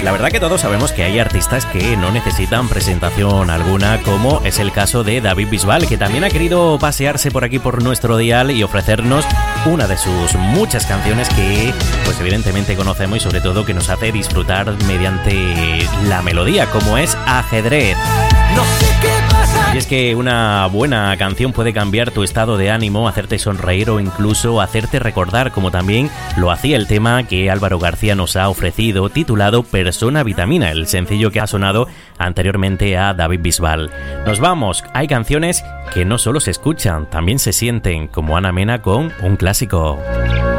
La verdad que todos sabemos que hay artistas que no necesitan presentación alguna, como es el caso de David Bisbal, que también ha querido pasearse por aquí por nuestro dial y ofrecernos una de sus muchas canciones que pues evidentemente conocemos y sobre todo que nos hace disfrutar mediante la melodía, como es Ajedrez. No sé qué pasa. Y es que una buena canción puede cambiar tu estado de ánimo, hacerte sonreír o incluso hacerte recordar, como también lo hacía el tema que Álvaro García nos ha ofrecido, titulado Persona Vitamina, el sencillo que ha sonado anteriormente a David Bisbal. Nos vamos, hay canciones que no solo se escuchan, también se sienten, como Ana Mena con Un Clásico.